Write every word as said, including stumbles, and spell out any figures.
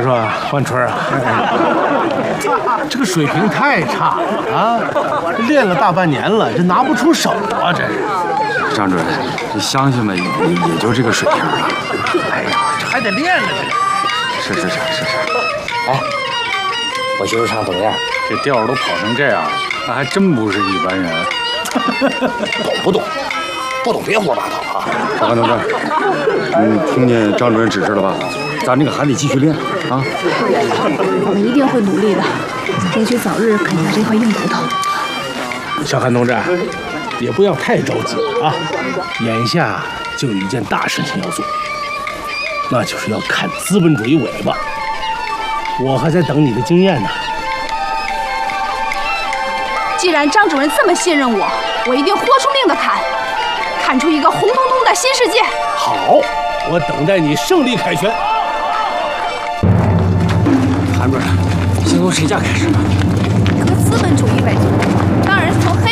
说万春啊，这个水平太差了啊！练了大半年了，这拿不出手啊！这是。 张主任，这乡亲们也也就这个水平了。 哎呀，这还得练呢， 这是是是是是。 哎，我媳妇唱怎么样？ 这调都跑成这样，那还真不是一般人。 懂不懂？不懂别胡说八道啊！ 保安同志，你听见张主任指示了吧？咱这个还得继续练啊！ 我们一定会努力的，争取早日啃下这块硬骨头。 小韩同志，也不要太着急啊！眼下就有一件大事情要做，那就是要砍资本主义尾巴。我还在等你的经验呢。 既然张主任这么信任我，我一定豁出命的砍，砍出一个红彤彤的新世界。 好，我等待你胜利凯旋。 韩主任，先从谁家开始呢？ 割资本主义尾巴，当然是从